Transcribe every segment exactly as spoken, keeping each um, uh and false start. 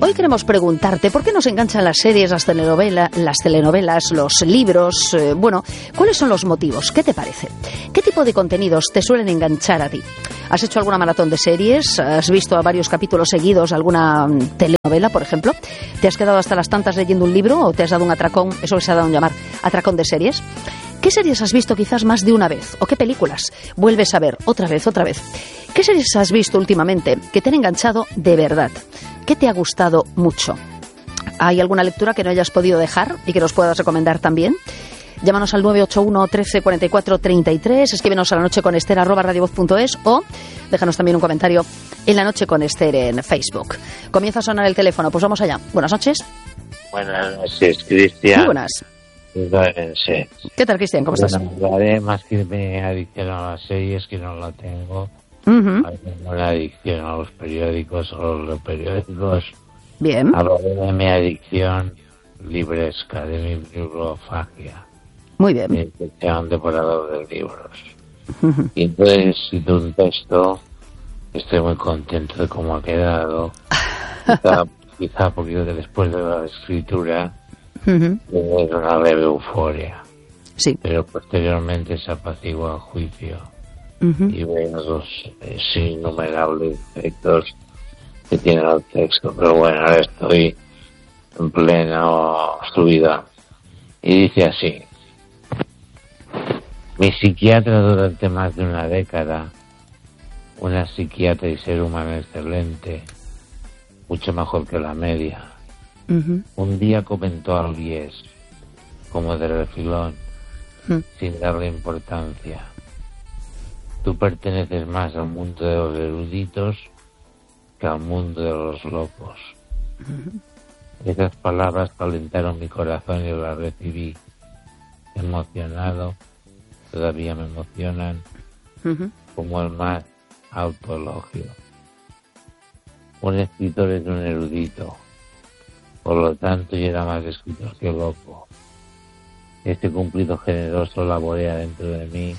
Hoy queremos preguntarte por qué nos enganchan las series, las telenovelas, las telenovelas, los libros. Eh, bueno, ¿cuáles son los motivos? ¿Qué te parece? ¿Qué tipo de contenidos te suelen enganchar a ti? ¿Has hecho alguna maratón de series? ¿Has visto a varios capítulos seguidos alguna telenovela, por ejemplo? ¿Te has quedado hasta las tantas leyendo un libro o te has dado un atracón, eso que se ha dado a llamar atracón de series? ¿Qué series has visto quizás más de una vez? ¿O qué películas vuelves a ver otra vez, otra vez? ¿Qué series has visto últimamente que te han enganchado de verdad? ¿Qué te ha gustado mucho? ¿Hay alguna lectura que no hayas podido dejar y que nos puedas recomendar también? Llámanos al nueve ocho uno, trece, cuarenta y cuatro, treinta y tres, escríbenos a la noche con Ester arroba radiovoz punto es o déjanos también un comentario en La Noche con Ester en Facebook. Comienza a sonar el teléfono, pues vamos allá. Buenas noches. Buenas noches, Cristian. Muy buenas. Sí. ¿Qué tal, Cristian? ¿Cómo estás? Hablaré más que me adicción a las series, que no la tengo. Uh-huh. Tengo la adicción a los periódicos o los periódicos. Bien. Hablaré de mi adicción libresca, de mi bibliofagia. Muy bien. Mi adicción devorador de libros. Uh-huh. Y entonces, si tú un texto, estoy muy contento de cómo ha quedado. Quizá, quizá porque después de la escritura uh-huh. es una leve euforia. Sí. Pero posteriormente se apacigua el juicio. Uh-huh. Y veo los eh, innumerables efectos que tiene el texto. Pero bueno, ahora estoy en plena subida. Y dice así: mi psiquiatra durante más de una década, una psiquiatra y ser humano excelente, mucho mejor que la media, uh-huh. un día comentó al bies, como de refilón, uh-huh. sin darle importancia: tú perteneces más al mundo de los eruditos que al mundo de los locos. Uh-huh. Esas palabras calentaron mi corazón y las recibí emocionado. Todavía me emocionan uh-huh. como el más alto elogio. Un escritor es un erudito, por lo tanto yo era más escritor que loco. Este cumplido generoso laborea dentro de mí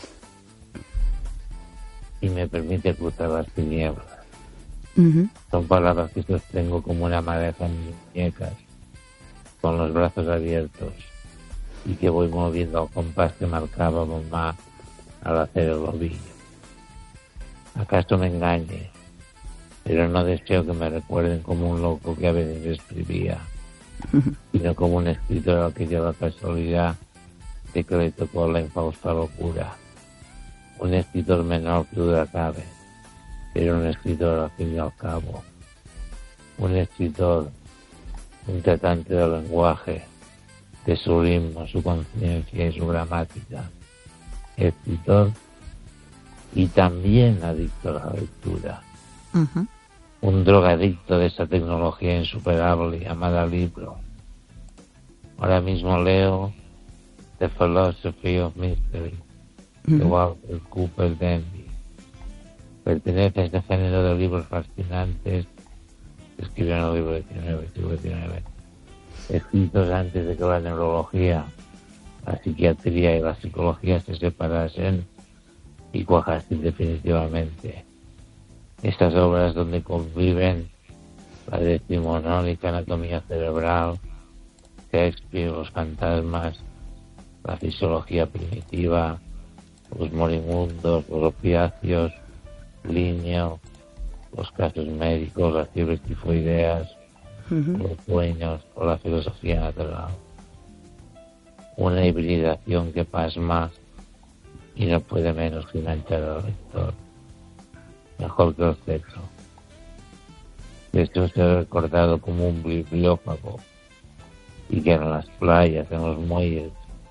y me permite cruzar las tinieblas. Uh-huh. Son palabras que sostengo como una madeja en mis muñecas, con los brazos abiertos, y que voy moviendo al compás que marcaba mamá al hacer el ovillo. ¿Acaso me engañe? Pero no deseo que me recuerden como un loco que a veces escribía, uh-huh. sino como un escritor al que dio la casualidad de que le tocó la infausta locura. Un escritor menor que duda cabe, pero un escritor al fin y al cabo. Un escritor, un tratante del lenguaje, de su ritmo, su conciencia y su gramática. Escritor y también adicto a la lectura. Uh-huh. Un drogadicto de esa tecnología insuperable llamada libro. Ahora mismo leo The Philosophy of Mystery, uh-huh. de Walter Cooper Denby. Pertenece a este género de libros fascinantes que escribió en el libro diecinueve, siglo diecinueve, escritos antes de que la neurología, la psiquiatría y la psicología se separasen y cuajasen definitivamente. Estas obras donde conviven la decimonónica anatomía cerebral, Shakespeare, los fantasmas, la fisiología primitiva, los morimundos, los opiáceos, Linneo, los casos médicos, las fiebres tifoideas, uh-huh. los sueños o la filosofía natural. Una hibridación que pasma y no puede menos que enganchar al lector. Mejor que el sexo. Esto se ha recordado como un bibliófago y que en las playas, en los muelles,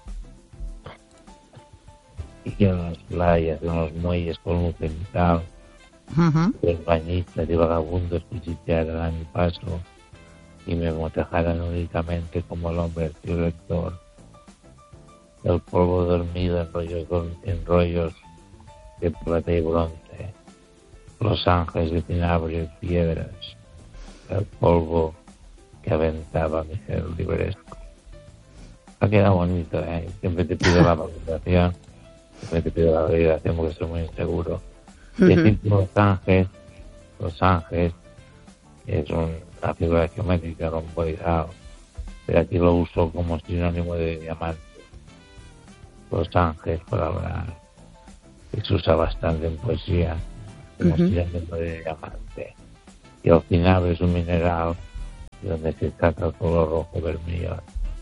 y que en las playas, en los muelles con un central, uh-huh. los bañistas y vagabundos cuchichearan a mi paso y me motejaran únicamente como el hombre el lector. El polvo dormido en rollos, en rollos de plata y bronce, los ángeles de cinabrio y piedras, el polvo que aventaba mi ser libresco. Ha quedado bonito, ¿eh? Siempre te pido la validación, siempre te pido la validación porque soy muy inseguro. Uh-huh. Decir que Los Ángeles, Los Ángeles es un una figura geométrica, rombo y dado, pero aquí lo uso como sinónimo de diamante. Los ángeles, palabra que se usa bastante en poesía, como uh-huh. sinónimo de diamante. Y al final es un mineral donde se trata el color rojo vermellón.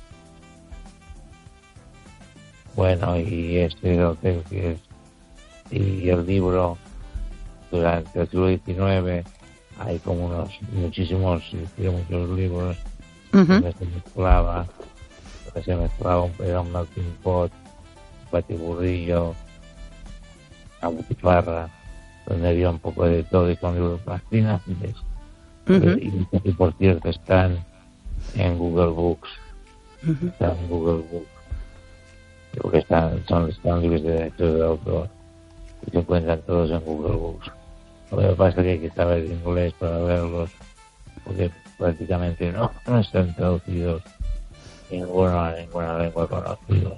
Bueno, y este hotel que es, y el libro, durante el siglo diecinueve hay como unos muchísimos, muchos libros uh-huh. donde se mezclaba, donde se mezclaba un, era un melting pot, un batiburrillo, una butifarra, donde había un poco de todo, y con libros fascinantes. Uh-huh. Y, y por cierto están en Google Books, uh-huh. están en Google Books, porque están, son, están libres de derechos de autor y se encuentran todos en Google Books. Lo que pasa es que hay que saber inglés para verlos, porque prácticamente no, no están traducidos en ninguna, ninguna lengua conocida,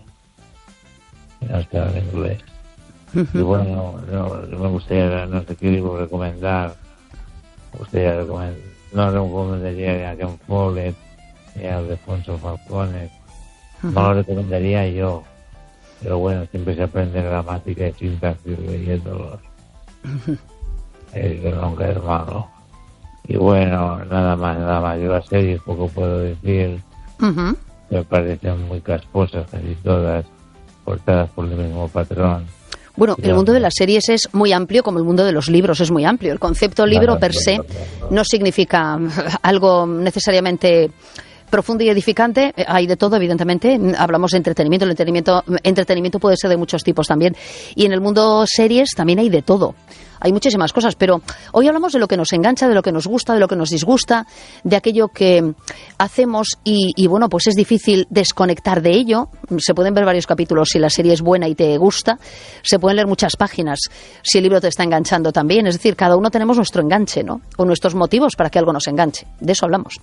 no están en inglés. Uh-huh. Y bueno, no, no me gustaría, no sé qué libro recomendar. Me gustaría recomendar, no recomendaría a Ken Follett ni a Alfonso Falcone, uh-huh. no lo recomendaría yo, pero bueno, siempre se aprende gramática y sintaxis leyéndolos. Uh-huh. Es que nunca es malo. Y bueno, nada más, nada más. Yo las series poco puedo decir. Uh-huh. Me parecen muy casposas casi todas, cortadas por el mismo patrón. Bueno, el mundo de las series es muy amplio, como el mundo de los libros es muy amplio. El concepto libro per se no significa algo necesariamente profundo y edificante. Hay de todo, evidentemente. Hablamos de entretenimiento. El entretenimiento, entretenimiento puede ser de muchos tipos también. Y en el mundo series también hay de todo. Hay muchísimas cosas, pero hoy hablamos de lo que nos engancha, de lo que nos gusta, de lo que nos disgusta, de aquello que hacemos y, y bueno, pues es difícil desconectar de ello. Se pueden ver varios capítulos si la serie es buena y te gusta. Se pueden leer muchas páginas si el libro te está enganchando también. Es decir, cada uno tenemos nuestro enganche, ¿no? O nuestros motivos para que algo nos enganche. De eso hablamos.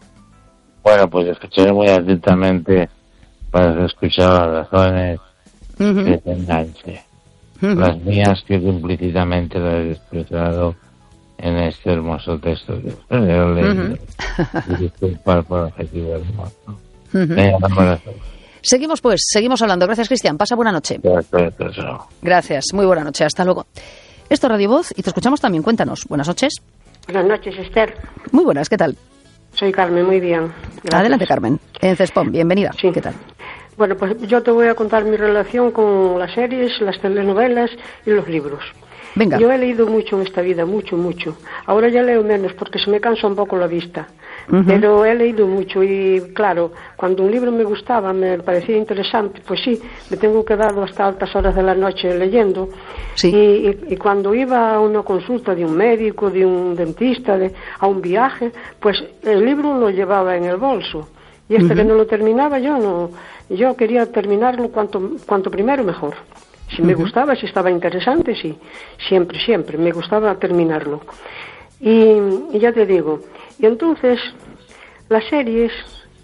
Bueno, pues escucharé muy atentamente para escuchar las razones uh-huh. que te enganche. Uh-huh. Las mías que implícitamente las he expresado en este hermoso texto que he leído. Uh-huh. Y disculpar por el objetivo hermoso. Uh-huh. Eh, seguimos pues, seguimos hablando. Gracias, Cristian. Pasa buena noche. Gracias, Gracias. Muy buena noche. Hasta luego. Esto es Radio Voz y te escuchamos también. Cuéntanos. Buenas noches. Buenas noches, Esther. Muy buenas. ¿Qué tal? Soy Carmen. Muy bien. Gracias. Adelante, Carmen. En Cespón. Bienvenida. Sí. ¿Qué tal? Bueno, pues yo te voy a contar mi relación con las series, las telenovelas y los libros. Venga. Yo he leído mucho en esta vida, mucho, mucho. Ahora ya leo menos porque se me cansa un poco la vista. Uh-huh. Pero he leído mucho y, claro, cuando un libro me gustaba, me parecía interesante, pues sí, me tengo quedado hasta altas horas de la noche leyendo. Sí. Y, y, y cuando iba a una consulta de un médico, de un dentista, de, a un viaje, pues el libro lo llevaba en el bolso. Y hasta uh-huh. que no lo terminaba yo no... Yo quería terminarlo cuanto, cuanto primero mejor. Si me uh-huh. gustaba, si estaba interesante, sí. Siempre, siempre. Me gustaba terminarlo. Y, y ya te digo. Y entonces, las series,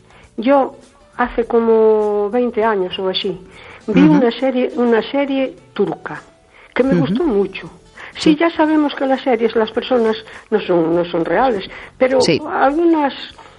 yo hace como veinte años o así, vi uh-huh. una serie una serie turca que me uh-huh. gustó mucho. Sí, sí, ya sabemos que las series, las personas no son, no son reales, pero sí. algunas...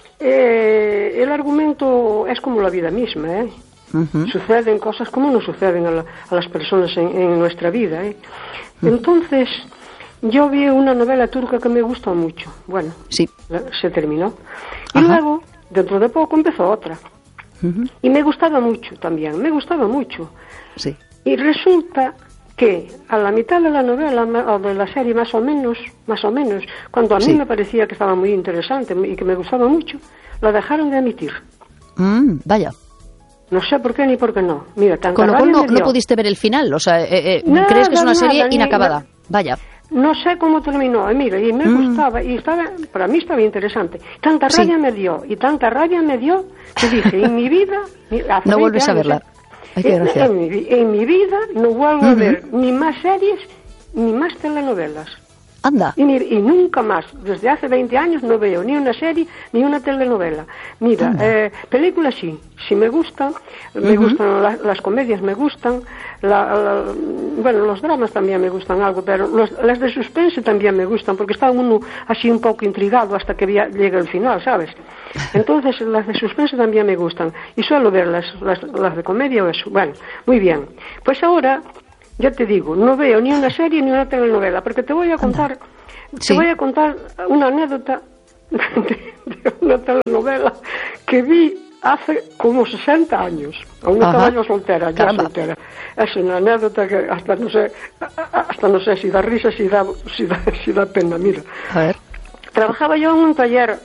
Eh, el argumento es como la vida misma, ¿eh? Uh-huh. Suceden cosas como no suceden a, la, a las personas en, en nuestra vida, ¿eh? Uh-huh. Entonces, yo vi una novela turca que me gustó mucho. Bueno, sí. la, se terminó. Y Ajá. luego, dentro de poco, empezó otra. Uh-huh. Y me gustaba mucho también, me gustaba mucho. Sí. Y resulta que a la mitad de la novela o de la serie más o menos, más o menos, cuando a mí sí. me parecía que estaba muy interesante y que me gustaba mucho, la dejaron de emitir. Mm, vaya. No sé por qué ni por qué no. Mira, tanta Con lo cual no, me dio. no pudiste ver el final, o sea, eh, eh, nada, crees que es una nada, serie ni, inacabada. No, vaya. No sé cómo terminó, y mira, y me mm. gustaba, y estaba, para mí estaba interesante. Tanta sí. rabia me dio, y tanta rabia me dio, que dije, en mi vida... Hace no vuelves años, a verla. Ay, qué en, en, mi, en mi vida no vuelvo uh-huh. a ver ni más series ni más telenovelas. Anda. Y, y nunca más, desde hace veinte años no veo ni una serie ni una telenovela. Mira, eh, películas sí, sí me gustan, me uh-huh. gustan la, las comedias, me gustan, la, la, bueno, los dramas también me gustan algo, pero los, las de suspense también me gustan, porque está uno así un poco intrigado hasta que via, llegue el final, ¿sabes? Entonces las de suspense también me gustan, y suelo ver las, las, las de comedia o eso. Bueno, muy bien. Pues ahora... Ya te digo, no veo ni una serie ni una telenovela, porque te voy a contar, sí. te voy a contar una anécdota de, de una telenovela que vi hace como sesenta años, a una caballo soltera, ya soltera. Es una anécdota que hasta no sé, hasta no sé si da risa, si da, si da, si da pena. Mira, a ver. Trabajaba yo en un taller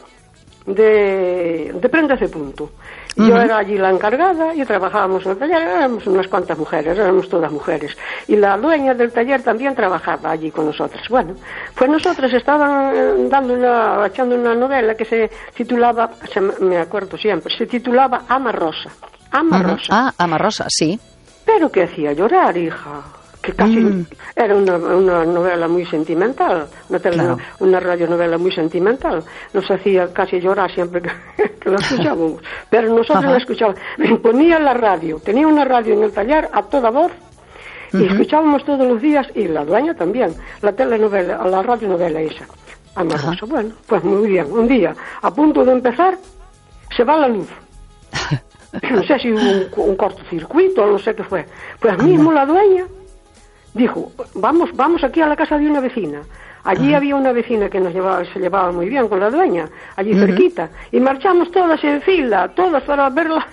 de, de prendas de punto. Uh-huh. Yo era allí la encargada y trabajábamos en el taller, éramos unas cuantas mujeres, éramos todas mujeres. Y la dueña del taller también trabajaba allí con nosotras. Bueno, pues nosotros estaban dando una, echando una novela que se titulaba, se, me acuerdo siempre, se titulaba Ama Rosa. Ama uh-huh. Rosa. Ah, Ama Rosa, sí. Pero que hacía llorar, hija. Que casi mm. era una, una novela muy sentimental, una, tele, claro. una radionovela muy sentimental. Nos hacía casi llorar siempre que, que la escuchábamos. Pero nosotros Ajá. la escuchábamos. Ponía la radio, tenía una radio en el taller a toda voz y uh-huh. escuchábamos todos los días, y la dueña también, la telenovela, la radionovela esa. Ama Rosa. Bueno, pues muy bien. Un día, a punto de empezar, se va la luz. No sé si hubo un, un cortocircuito o no sé qué fue. Pues mismo la dueña dijo, vamos, vamos aquí a la casa de una vecina. Allí uh-huh. había una vecina que nos llevaba, se llevaba muy bien con la dueña, allí uh-huh. cerquita, y marchamos todas en fila, todas para verla.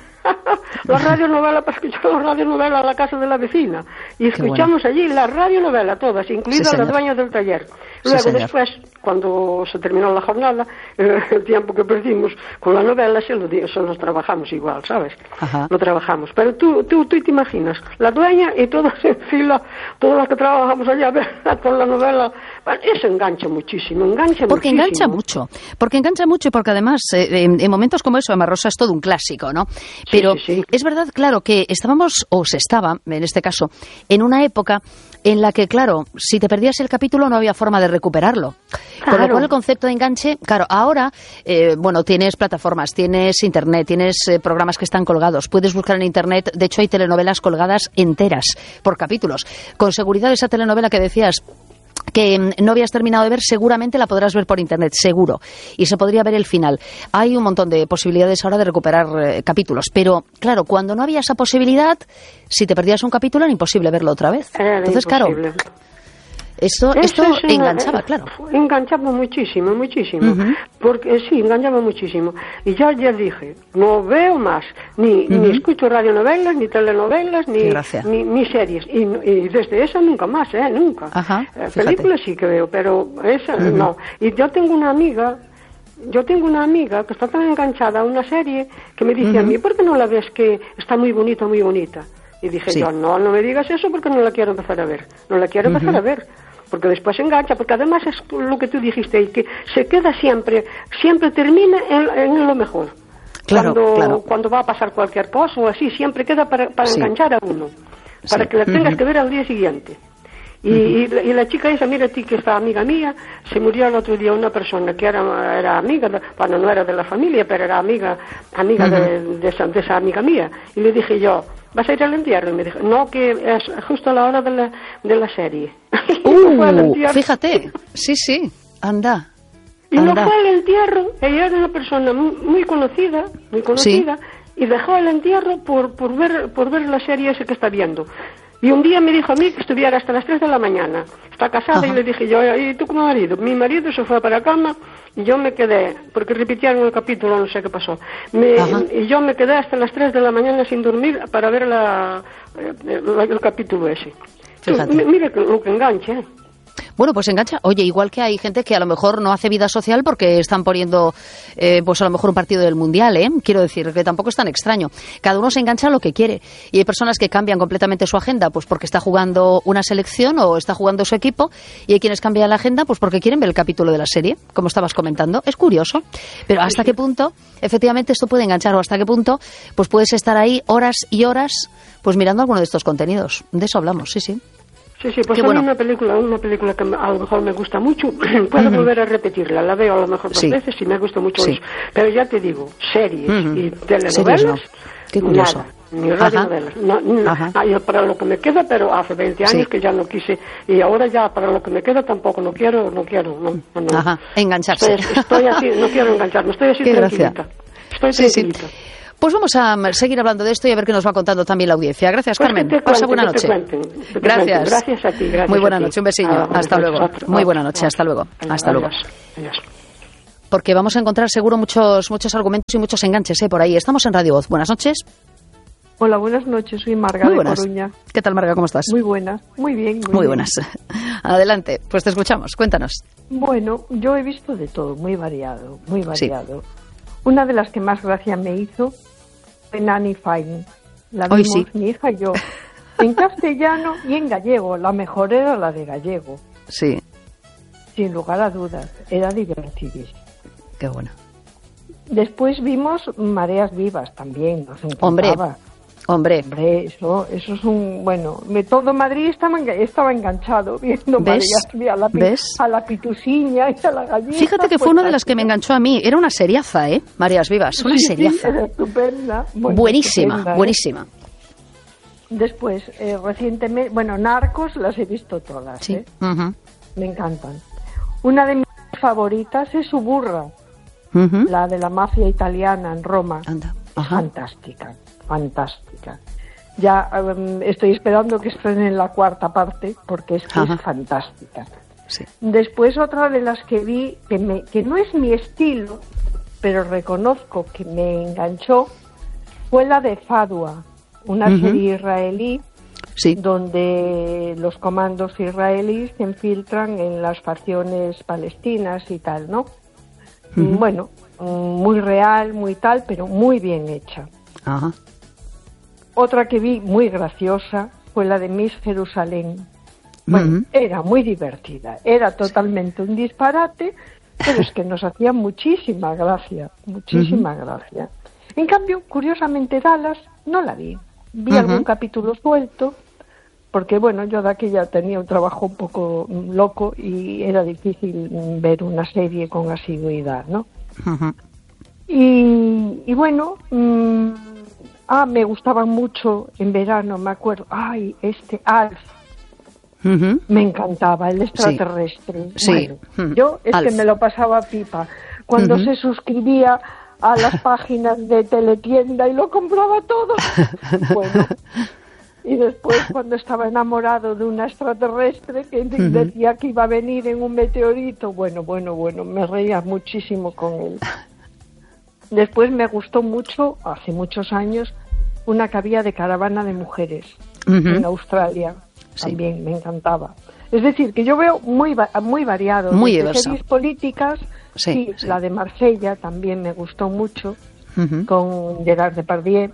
La radionovela, para escuchar la radionovela a la casa de la vecina. Y escuchamos bueno. allí la radionovela todas, incluida sí, la dueña del taller. Luego sí, después, cuando se terminó la jornada, eh, el tiempo que perdimos con la novela se lo, se lo trabajamos igual, ¿sabes? Ajá. Lo trabajamos. Pero tú, tú, tú te imaginas, la dueña y todas en fila, todas las que trabajamos allá con la novela, bueno, eso engancha muchísimo, engancha porque muchísimo. engancha mucho, porque engancha mucho y porque además eh, en, en momentos como eso, Ama Rosa es todo un clásico, ¿no? Pero sí, sí, sí. es verdad, claro, que estábamos, o se estaba, en este caso, en una época en la que, claro, si te perdías el capítulo no había forma de recuperarlo. Claro. Con lo cual el concepto de enganche, claro, ahora, eh, bueno, tienes plataformas, tienes internet, tienes eh, programas que están colgados, puedes buscar en internet, de hecho hay telenovelas colgadas enteras por capítulos. Con seguridad esa telenovela que decías que no habías terminado de ver, seguramente la podrás ver por internet, seguro, y se podría ver el final. Hay un montón de posibilidades ahora de recuperar eh, capítulos, pero claro, cuando no había esa posibilidad, si te perdías un capítulo era imposible verlo otra vez. Era Entonces, imposible. claro, esto, esto es una, enganchaba, claro. Enganchaba muchísimo, muchísimo. Uh-huh. Porque sí, enganchaba muchísimo. Y ya ya dije, no veo más, ni, uh-huh. ni escucho radionovelas, ni telenovelas, ni, ni, ni series. Y, y desde esa nunca más, ¿eh? Nunca. Ajá, eh, películas sí que veo, pero esa uh-huh. no. Y yo tengo una amiga, yo tengo una amiga que está tan enganchada a una serie que me dice uh-huh. a mí, ¿por qué no la ves que está muy bonita, muy bonita? Y dije sí. yo, no, no me digas eso porque no la quiero empezar a ver. No la quiero uh-huh. empezar a ver. Porque después engancha, porque además es lo que tú dijiste, y que se queda siempre, siempre termina en, en lo mejor. Claro, cuando, claro. cuando va a pasar cualquier cosa o así, siempre queda para, para sí. enganchar a uno, para sí. que la tengas uh-huh. que ver al día siguiente. Y, uh-huh. y, y la chica esa, mira a ti que está amiga mía, se murió el otro día una persona que era, era amiga, de, bueno, no era de la familia, pero era amiga amiga uh-huh. de, de, esa, de esa amiga mía. Y le dije yo, ¿vas a ir al entierro? Y me dijo, no, que es justo a la hora de la, de la serie. Uh, fíjate, sí, sí, anda. Y anda. No fue al entierro, ella era una persona muy, muy conocida, muy conocida, sí. y dejó el entierro por, por, ver, por ver la serie esa que está viendo. Y un día me dijo a mí que estuviera hasta las tres de la mañana. Está casada. Ajá. Y le dije yo, ¿y tú como marido? Mi marido se fue para la cama y yo me quedé, porque repitieron el capítulo, no sé qué pasó. Me, y yo me quedé hasta las tres de la mañana sin dormir para ver la, el, el capítulo ese. Fíjate. Tú, mira lo que engancha, ¿eh? Bueno, pues engancha. Oye, igual que hay gente que a lo mejor no hace vida social porque están poniendo, eh, pues a lo mejor un partido del Mundial, ¿eh? Quiero decir, que tampoco es tan extraño. Cada uno se engancha a lo que quiere. Y hay personas que cambian completamente su agenda, pues porque está jugando una selección o está jugando su equipo. Y hay quienes cambian la agenda, pues porque quieren ver el capítulo de la serie, como estabas comentando. Es curioso. Pero ¿hasta qué punto, efectivamente, esto puede enganchar? O ¿hasta qué punto, pues puedes estar ahí horas y horas, pues mirando alguno de estos contenidos? De eso hablamos, sí, sí. Sí, sí, pues Qué a mí bueno. una película, una película que a lo mejor me gusta mucho, puedo uh-huh. volver a repetirla, la veo a lo mejor dos sí. veces y me gusta mucho sí. eso. Pero ya te digo, series uh-huh. y telenovelas, series no. Qué curioso. Nada, ni radionovelas. No, no, ah, yo para lo que me queda, pero hace veinte años sí. que ya no quise, y ahora ya para lo que me queda tampoco, no quiero, no quiero, no. no. Ajá, engancharse. Estoy, estoy así, no quiero engancharme, estoy así Qué tranquilita. Gracia. Estoy sí, tranquilita. Sí. Pues vamos a seguir hablando de esto y a ver qué nos va contando también la audiencia. Gracias, pues Carmen. Cuenten, Pasa buena noche. Cuenten, gracias. Gracias a ti. Gracias Muy buena a ti. noche, un besillo. Ah, hasta luego. Otro, Muy buena otro, noche, otro. hasta luego. Adiós, hasta luego. Adiós. Porque vamos a encontrar seguro muchos muchos argumentos y muchos enganches ¿eh? por ahí. Estamos en Radio Voz. Buenas noches. Hola, buenas noches. Soy Marga muy de buenas. Coruña. ¿Qué tal, Marga? ¿Cómo estás? Muy buenas. Muy bien. Muy, muy bien. buenas. Adelante. Pues te escuchamos. Cuéntanos. Bueno, yo he visto de todo, muy variado, muy variado. Sí. Una de las que más gracia me hizo fue Nanny Fine. La vimos sí. mi hija y yo en castellano y en gallego. La mejor era la de gallego. Sí. Sin lugar a dudas. Era divertidísimo. Qué bueno. Después vimos Mareas Vivas también. Nos encantaba. Hombre. Hombre. Hombre, eso, eso es un... Bueno, me, todo Madrid estaba, estaba enganchado viendo ¿Ves? Mareas, a la, ¿Ves? a la pitusiña y a la gallina. Fíjate que fue una de las que me enganchó a mí. Era una seriaza, ¿eh? Mareas Vivas, una sí, seriaza. Sí, era estupenda. Bueno, buenísima, estupenda, ¿eh? buenísima. Después, eh, recientemente... Bueno, Narcos las he visto todas, sí. ¿eh? Uh-huh. Me encantan. Una de mis favoritas es Suburra, uh-huh. la de la mafia italiana en Roma. Anda. Es fantástica. Fantástica. Ya um, estoy esperando que estrenen la cuarta parte porque es que Ajá. es fantástica. Sí. Después otra de las que vi que, me, que no es mi estilo, pero reconozco que me enganchó, fue la de Fadwa, una uh-huh. serie israelí sí. donde los comandos israelíes se infiltran en las facciones palestinas y tal, ¿no? Uh-huh. Bueno, muy real, muy tal, pero muy bien hecha. Ajá. Otra que vi muy graciosa fue la de Miss Jerusalén. Bueno, uh-huh. era muy divertida, era totalmente un disparate, pero es que nos hacía muchísima gracia, muchísima uh-huh. gracia. En cambio, curiosamente, Dallas no la vi. Vi uh-huh. algún capítulo suelto, porque bueno, yo de aquella tenía un trabajo un poco loco y era difícil ver una serie con asiduidad, ¿no? Uh-huh. Y, y bueno... Mmm, Ah, me gustaban mucho en verano, me acuerdo. Ay, este Alf. Uh-huh. Me encantaba, el extraterrestre. Sí. Bueno, sí. Uh-huh. Yo es Alf. que me lo pasaba pipa. Cuando uh-huh. se suscribía a las páginas de Teletienda y lo compraba todo. Bueno. Y después cuando estaba enamorado de una extraterrestre que uh-huh. decía que iba a venir en un meteorito. Bueno, bueno, bueno, me reía muchísimo con él. Después me gustó mucho, hace muchos años, una que había de caravana de mujeres uh-huh. en Australia. Sí. También me encantaba. Es decir, que yo veo muy muy variado. Muy Desde diverso. series políticas, sí, sí, sí. La de Marsella también me gustó mucho, uh-huh. con Gerard Depardieu.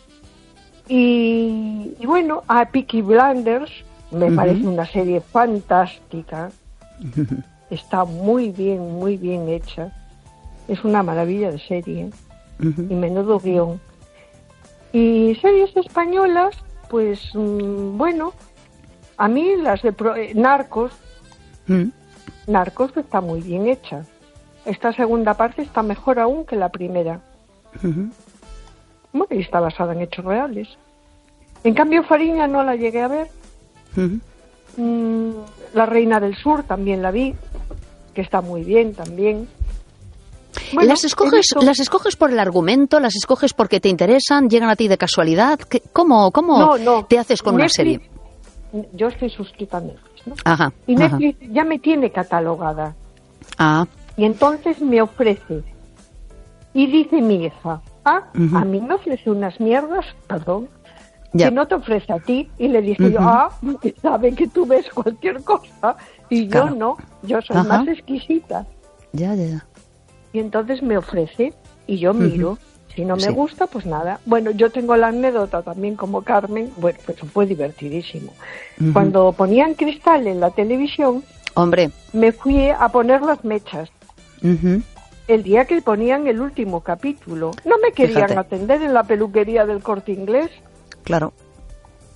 Y, y bueno, a Peaky Blinders me uh-huh. parece una serie fantástica. Uh-huh. Está muy bien, muy bien hecha. Es una maravilla de serie, uh-huh. y menudo guión. Y series españolas, pues, mmm, bueno, a mí las de Pro, eh, Narcos, uh-huh. Narcos está muy bien hecha. Esta segunda parte está mejor aún que la primera. Uh-huh. Bueno, y está basada en hechos reales. En cambio, Fariña no la llegué a ver. Uh-huh. Mm, la Reina del Sur también la vi, que está muy bien también. Bueno, ¿Las escoges, visto... ¿Las escoges por el argumento? ¿Las escoges porque te interesan? ¿Llegan a ti de casualidad? ¿Cómo, cómo no, no. te haces con Netflix, una serie? Yo estoy suscrita a Netflix, ¿no? Ajá, y Netflix ajá. ya me tiene catalogada. Ah. Y entonces me ofrece. Y dice mi hija, ah, uh-huh. a mí me ofrece unas mierdas, perdón, ya. que no te ofrece a ti. Y le dije uh-huh. yo, ah, porque sabe que tú ves cualquier cosa. Y claro. yo no, yo soy ajá. más exquisita. Ya, ya, ya. Y entonces me ofrece y yo miro. Uh-huh. Si no me sí. gusta, pues nada. Bueno, yo tengo la anécdota también como Carmen. Bueno, pues fue divertidísimo. Uh-huh. Cuando ponían Cristal en la televisión, hombre, me fui a poner las mechas. Uh-huh. El día que ponían el último capítulo. No me querían Fíjate. atender en la peluquería del Corte Inglés. Claro.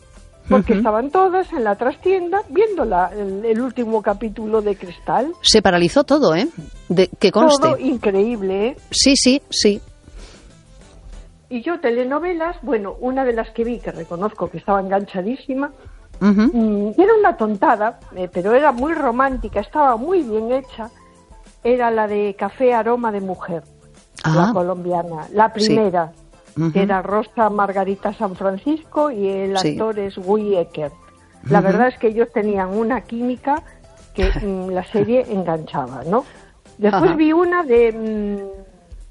porque uh-huh. estaban todas en la trastienda viendo la, el, el último capítulo de Cristal. Se paralizó todo, ¿eh? De, que conste. Todo increíble, ¿eh? Sí, sí, sí. Y yo telenovelas, bueno, una de las que vi, que reconozco que estaba enganchadísima, uh-huh. mmm, era una tontada, eh, pero era muy romántica, estaba muy bien hecha, era la de Café Aroma de Mujer, ah. la colombiana, la primera, sí. uh-huh. que era Rosa Margarita San Francisco y el actor sí. es Guy Ecker. La uh-huh. verdad es que ellos tenían una química que mmm, la serie enganchaba, ¿no? Después uh-huh. vi una de... Mmm,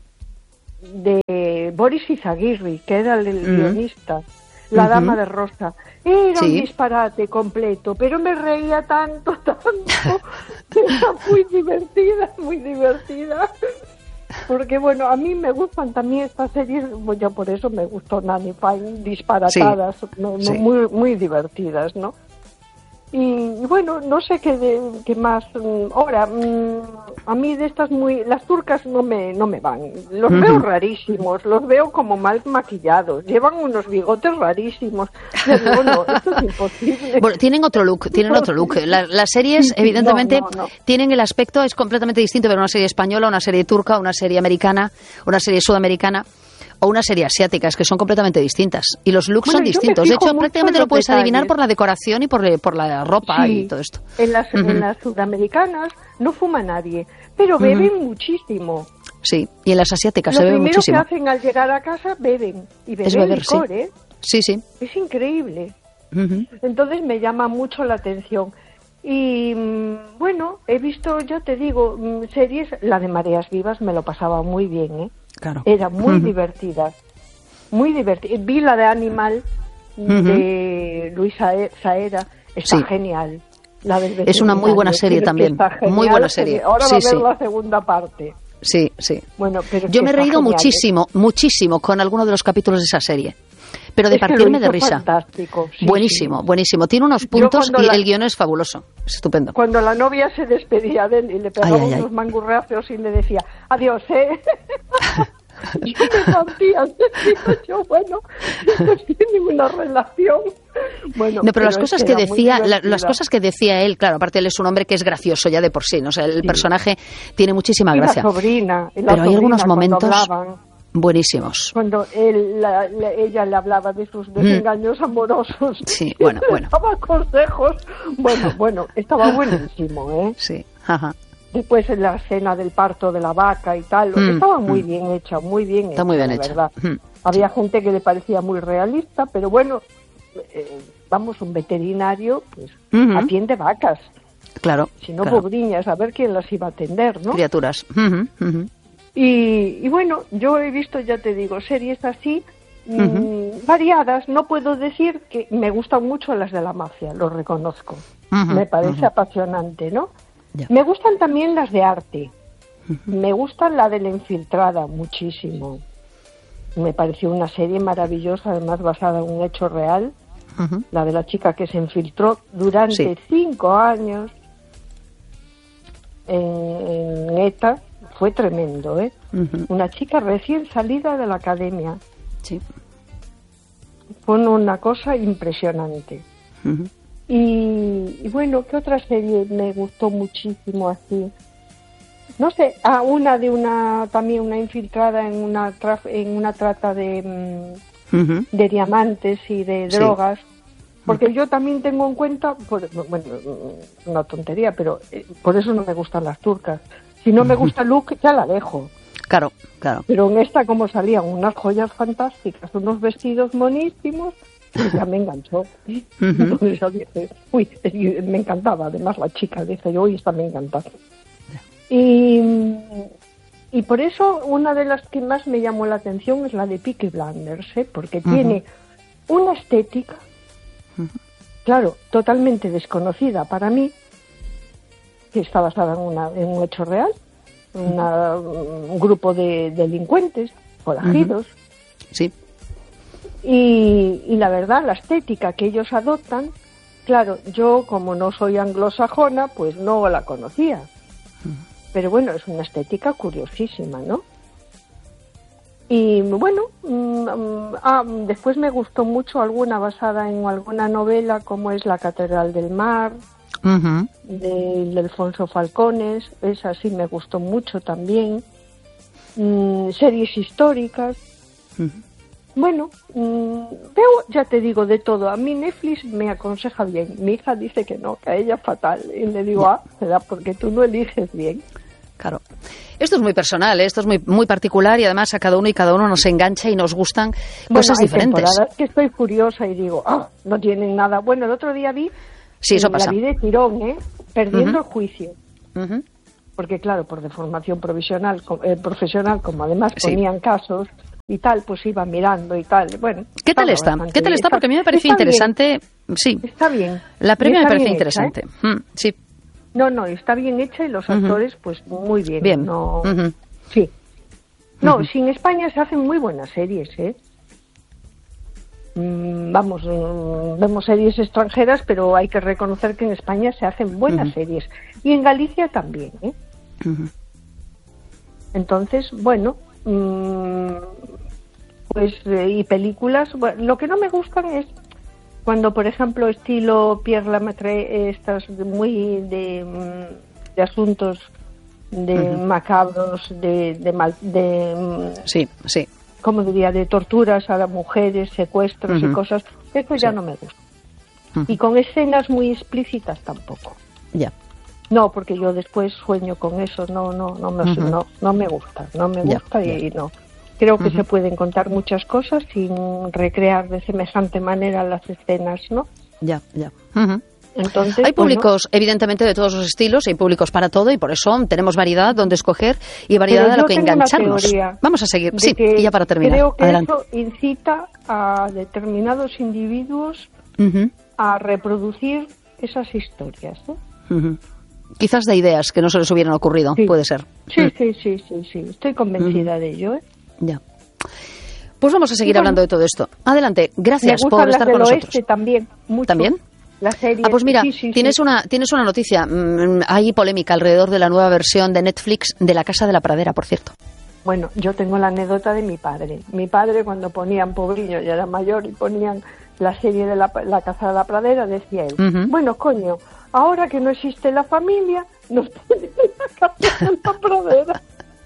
de Boris Izaguirre, que era el, el mm. guionista, La uh-huh. Dama de Rosa. Era sí. un disparate completo, pero me reía tanto, tanto. Era muy divertida, muy divertida. Porque, bueno, a mí me gustan también estas series, pues ya por eso me gustó Nanny Fine, disparatadas, sí. no, no, sí. muy, muy divertidas, ¿no? Y, y bueno, no sé qué, de, qué más. Ahora, mmm, a mí de estas muy... Las turcas no me no me van. Los uh-huh. veo rarísimos, los veo como mal maquillados. Llevan unos bigotes rarísimos. Yo digo, no, esto es imposible. Bueno, tienen otro look, tienen otro look. La, las series, evidentemente, no, no, no. tienen el aspecto, es completamente distinto, pero una serie española, una serie turca, una serie americana, una serie sudamericana... o una serie asiática, es que son completamente distintas. Y los looks bueno, son distintos. De hecho, prácticamente lo puedes detalles. adivinar por la decoración y por, por la ropa sí, y todo esto. En las, uh-huh. en las sudamericanas no fuma nadie, pero beben uh-huh. muchísimo. Sí, y en las asiáticas lo se bebe muchísimo. Lo primero que hacen al llegar a casa, beben. Y beben es beber, licor, sí. ¿eh? Sí, sí. Es increíble. Uh-huh. Entonces me llama mucho la atención. Y bueno, he visto, yo te digo, series, la de Mareas Vivas me lo pasaba muy bien, ¿eh? Claro. Era muy uh-huh. divertida, muy divertida. Vi la de Animal uh-huh. de Luis Saera, está sí. genial. La del es una muy buena serie también, muy buena serie. Ahora sí, va a ver sí. la segunda parte. Sí, sí. Bueno, pero yo me he reído genial, muchísimo, ¿eh? muchísimo con alguno de los capítulos de esa serie. Pero de es partirme de risa. Fantástico. Sí, buenísimo, sí. buenísimo. Tiene unos puntos y la... el guión es fabuloso. Es estupendo. Cuando la novia se despedía de él y le pegaba ay, ay, unos ay. mangurreazos y le decía, adiós, ¿eh? Y me partía, yo, bueno, no tiene ninguna relación. Bueno, no, pero, pero las cosas que decía, la, las cosas que decía él, claro, aparte él es un hombre que es gracioso ya de por sí, ¿no? O sea, el sí. personaje tiene muchísima y gracia. La sobrina, y la pero sobrina, hay algunos momentos hablaban, buenísimos. Cuando él, la, la, ella le hablaba de sus desengaños mm. amorosos. Sí, bueno, bueno. Daba consejos. Bueno, bueno, estaba buenísimo, ¿eh? Sí, ajá. Después en la escena del parto de la vaca y tal, mm, estaba muy mm. bien hecha, muy bien Está hecha, muy bien la hecha. verdad. Mm. Había gente que le parecía muy realista, pero bueno, eh, vamos, un veterinario pues mm-hmm. atiende vacas. Claro. Si no, claro. pobriñas, a ver quién las iba a atender, ¿no? Criaturas. Mm-hmm, mm-hmm. Y, y bueno, yo he visto, ya te digo, series así, uh-huh. mmm, variadas. No puedo decir que me gustan mucho las de la mafia, lo reconozco. Uh-huh. Me parece uh-huh. apasionante, ¿no? Yeah. Me gustan también las de arte. Uh-huh. Me gusta la de La Infiltrada, muchísimo. Me pareció una serie maravillosa, además basada en un hecho real. Uh-huh. La de la chica que se infiltró durante sí. cinco años en, en ETA. Fue tremendo, ¿eh? Uh-huh. Una chica recién salida de la academia. Sí. Fue una cosa impresionante. Uh-huh. Y, y bueno, ¿qué otra serie me gustó muchísimo así? No sé, ah, una de una, también una infiltrada en una traf, en una trata de, uh-huh. de diamantes y de sí. drogas. Porque uh-huh. yo también tengo en cuenta, por, bueno, una tontería, pero eh, por eso no me gustan las turcas. Si no me gusta Luke, ya la dejo. Claro, claro. Pero en esta, como salían unas joyas fantásticas, unos vestidos monísimos, ya me enganchó. Uh-huh. Entonces yo dije, uy, me encantaba. Además la chica, dije yo, uy, esta me encanta. Y, y por eso una de las que más me llamó la atención es la de Peaky Blinders, ¿eh? Porque uh-huh. tiene una estética, uh-huh. claro, totalmente desconocida para mí, que está basada en, una, en un hecho real, una, un grupo de delincuentes, forajidos. Uh-huh. Sí. Y, y la verdad, la estética que ellos adoptan, claro, yo como no soy anglosajona, pues no la conocía. Uh-huh. Pero bueno, es una estética curiosísima, ¿no? Y bueno, mmm, ah, después me gustó mucho alguna basada en alguna novela, como es La Catedral del Mar, uh-huh. de, de Alfonso Falcones. Esa sí me gustó mucho también. Mm, series históricas. Uh-huh. Bueno, mmm, veo, ya te digo, de todo. A mí Netflix me aconseja bien. Mi hija dice que no, que a ella fatal. Y le digo, ah, será porque tú no eliges bien. Claro. Esto es muy personal, ¿eh? Esto es muy muy particular y además a cada uno y cada uno nos engancha y nos gustan bueno, cosas hay diferentes. Temporadas que estoy furiosa y digo, ah, no tienen nada. Bueno, el otro día vi, sí, eso pasa. La vi de tirón, ¿eh? Perdiendo uh-huh. el juicio. Uh-huh. Porque claro, por deformación provisional, eh, profesional, como además ponían sí. casos y tal, pues iba mirando y tal. Bueno, ¿qué tal está? ¿Qué tal está? Porque a mí me parece interesante. Bien. Sí. Está bien. La premia me parece hecha, interesante. ¿eh? Mm, sí. No, no, está bien hecha y los actores, uh-huh. pues muy bien. Bien. No, uh-huh. Sí. No, uh-huh. si en España se hacen muy buenas series, ¿eh? Mm, vamos, mm, vemos series extranjeras, pero hay que reconocer que en España se hacen buenas uh-huh. series. Y en Galicia también, ¿eh? Uh-huh. Entonces, bueno, mmm, pues, eh, y películas, bueno, lo que no me gustan es cuando, por ejemplo, estilo Pierre Lemaitre, estas muy de, de asuntos de uh-huh. macabros, de, de, mal, de sí, sí. ¿cómo diría? De torturas a las mujeres, secuestros uh-huh. y cosas, eso ya sí. no me gusta. Uh-huh. Y con escenas muy explícitas tampoco. Ya. Yeah. No, porque yo después sueño con eso, no, no, no me, uh-huh. no, no me gusta, no me gusta yeah. y, y no. Creo que uh-huh. se pueden contar muchas cosas sin recrear de semejante manera las escenas, ¿no? Ya, ya. Uh-huh. Entonces, hay públicos, bueno, evidentemente, de todos los estilos, hay públicos para todo y por eso tenemos variedad donde escoger y variedad a lo que engancharnos. Vamos a seguir. Sí, y ya para terminar. Creo que Adelante. Eso incita a determinados individuos uh-huh. a reproducir esas historias, ¿no? Uh-huh. Quizás de ideas que no se les hubieran ocurrido, sí. puede ser. Sí, uh-huh. sí, sí, sí, sí, estoy convencida uh-huh. de ello, ¿eh? Ya. Pues vamos a seguir bueno, hablando de todo esto. Adelante, gracias me por estar con nosotros. Oeste también, mucho. ¿También? La serie. Ah, pues mira, sí, sí, tienes sí. una tienes una noticia. Mm, hay polémica alrededor de la nueva versión de Netflix de La Casa de la Pradera, por cierto. Bueno, yo tengo la anécdota de mi padre. Mi padre, cuando ponían Pobrillo, ya era mayor, y ponían la serie de La, la Casa de la Pradera, decía él, uh-huh. bueno, coño, ahora que no existe la familia, nos ponen la Casa de la Pradera.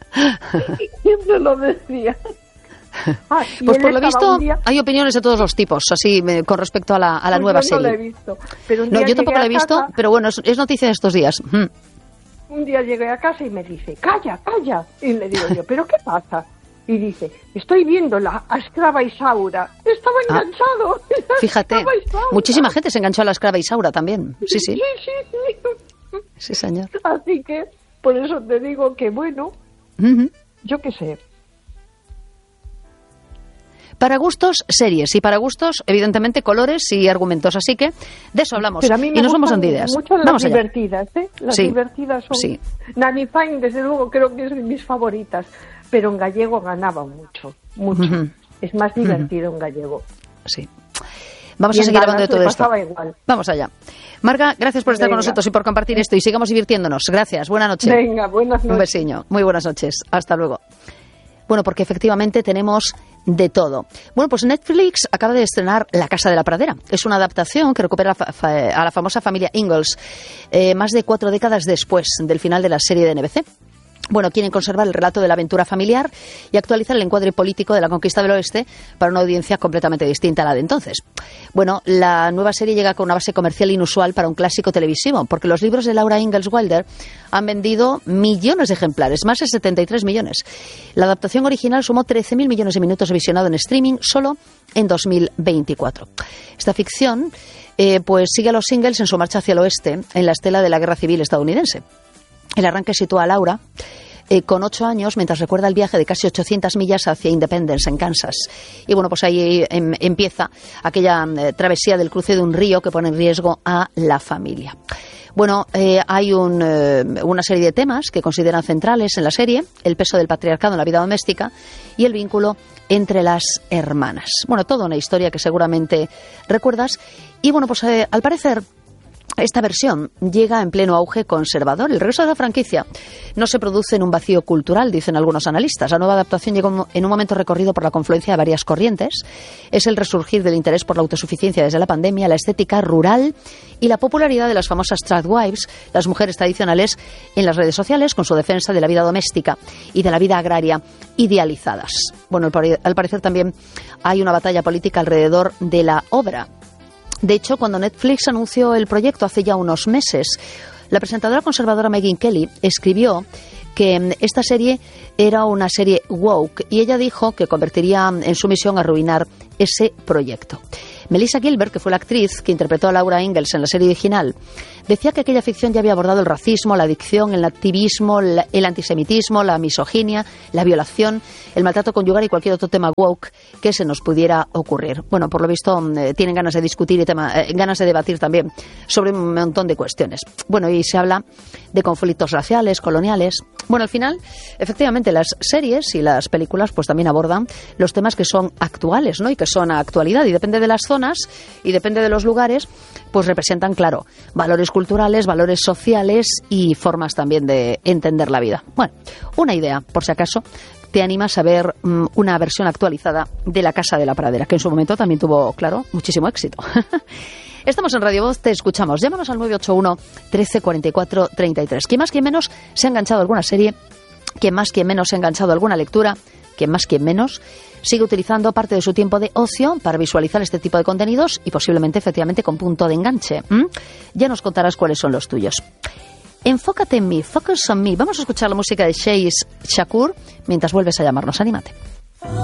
Siempre lo decía. Ah, pues por lo visto día... hay opiniones de todos los tipos, así me, con respecto a la, a la pues nueva yo serie. No, la he visto, pero un no día yo tampoco la he visto, casa, pero bueno, es, es noticia de estos días. Mm. Un día llegué a casa y me dice, calla, calla. Y le digo yo, ¿pero qué pasa? Y dice, estoy viendo la a Esclava Isaura. Estaba enganchado. Ah, fíjate, muchísima gente se enganchó a la Esclava Isaura también. Sí, sí. Sí, sí, sí. Sí, señor. Así que, por eso te digo que, bueno, uh-huh. yo qué sé. Para gustos, series. Y para gustos, evidentemente, colores y argumentos. Así que de eso hablamos. Pero a mí me y nos vamos dando ideas. Mucho las vamos divertidas, ¿eh? Las sí. divertidas son... Sí. Nanny Fine, desde luego, creo que es de mis favoritas. Pero en gallego ganaba mucho, mucho. Uh-huh. Es más divertido uh-huh. en gallego. Sí. Vamos a seguir hablando de todo esto. Igual. Vamos allá. Marga, gracias por estar Venga. con nosotros y por compartir esto. Y sigamos divirtiéndonos. Gracias. Buenas noches. Venga, buenas noches. Un besiño. Muy buenas noches. Hasta luego. Bueno, porque efectivamente tenemos de todo. Bueno, pues Netflix acaba de estrenar La Casa de la Pradera. Es una adaptación que recupera a la famosa familia Ingalls eh, más de cuatro décadas después del final de la serie de N B C. Bueno, quieren conservar el relato de la aventura familiar y actualizar el encuadre político de la conquista del oeste para una audiencia completamente distinta a la de entonces. Bueno, la nueva serie llega con una base comercial inusual para un clásico televisivo, porque los libros de Laura Ingalls Wilder han vendido millones de ejemplares, más de setenta y tres millones. La adaptación original sumó trece mil millones de minutos de visionado en streaming solo en dos mil veinticuatro. Esta ficción eh, pues sigue a los Ingalls en su marcha hacia el oeste, en la estela de la Guerra Civil estadounidense. El arranque sitúa a Laura eh, con ocho años mientras recuerda el viaje de casi ochocientas millas hacia Independence, en Kansas. Y bueno, pues ahí em, empieza aquella eh, travesía del cruce de un río que pone en riesgo a la familia. Bueno, eh, hay un, eh, una serie de temas que consideran centrales en la serie: el peso del patriarcado en la vida doméstica y el vínculo entre las hermanas. Bueno, toda una historia que seguramente recuerdas. Y bueno, pues eh, al parecer Esta versión llega en pleno auge conservador. El regreso de la franquicia no se produce en un vacío cultural, dicen algunos analistas. La nueva adaptación llegó en un momento recorrido por la confluencia de varias corrientes. Es el resurgir del interés por la autosuficiencia desde la pandemia, la estética rural y la popularidad de las famosas tradwives, las mujeres tradicionales en las redes sociales, con su defensa de la vida doméstica y de la vida agraria idealizadas. Bueno, al parecer también hay una batalla política alrededor de la obra. De hecho, cuando Netflix anunció el proyecto hace ya unos meses, la presentadora conservadora Megyn Kelly escribió que esta serie era una serie woke y ella dijo que convertiría en su misión arruinar ese proyecto. Melissa Gilbert, que fue la actriz que interpretó a Laura Ingalls en la serie original, decía que aquella ficción ya había abordado el racismo, la adicción, el activismo, el antisemitismo, la misoginia, la violación, el maltrato conyugal y cualquier otro tema woke que se nos pudiera ocurrir. Bueno, por lo visto eh, tienen ganas de discutir y tema, eh, ganas de debatir también sobre un montón de cuestiones. Bueno, y se habla de conflictos raciales, coloniales. Bueno, al final, efectivamente, las series y las películas pues también abordan los temas que son actuales, ¿no? Y que son a actualidad, y depende de las zonas y depende de los lugares, pues representan, claro, valores culturales, valores sociales y formas también de entender la vida. Bueno, una idea, por si acaso te animas a ver um, una versión actualizada de La Casa de la Pradera, que en su momento también tuvo, claro, muchísimo éxito. Estamos en Radio Voz, te escuchamos. Llámanos al nueve ocho uno, trece, cuarenta y cuatro, treinta y tres. ¿Quién más, quién menos se ha enganchado a alguna serie? ¿Quién más, quién menos se ha enganchado a alguna lectura? ¿Quién más, quién menos sigue utilizando parte de su tiempo de ocio para visualizar este tipo de contenidos y posiblemente, efectivamente, con punto de enganche? ¿Mm? Ya nos contarás cuáles son los tuyos. Enfócate en mí, focus on me. Vamos a escuchar la música de Shays Shakur mientras vuelves a llamarnos. Anímate.